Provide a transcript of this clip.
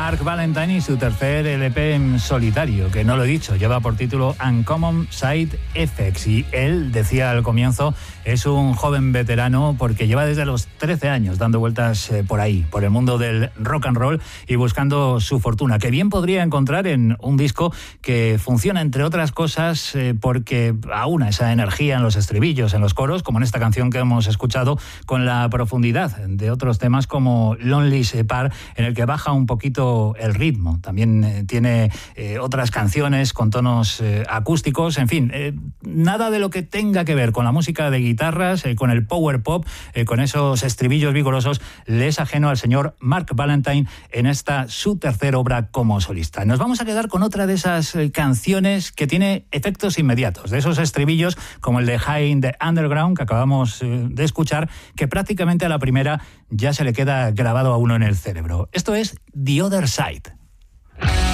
Mark Valentine y su tercer LP en solitario, que no lo he dicho, lleva por título Uncommon Side Effects, y él, decía al comienzo, es un joven veterano porque lleva desde los 13 años dando vueltas por ahí, por el mundo del rock and roll y buscando su fortuna, que bien podría encontrar en un disco que funciona, entre otras cosas, porque aúna esa energía en los estribillos, en los coros, como en esta canción que hemos escuchado, con la profundidad de otros temas como Lonely Separ, en el que baja un poquito el ritmo. También tiene otras canciones con tonos acústicos, en fin, nada de lo que tenga que ver con la música de guitarras, con el power pop, con esos estribillos vigorosos, le es ajeno al señor Mark Valentine en esta su tercera obra como solista. Nos vamos a quedar con otra de esas canciones que tiene efectos inmediatos, de esos estribillos como el de High in the Underground que acabamos de escuchar, que prácticamente a la primera ya se le queda grabado a uno en el cerebro. Esto es The Other Side.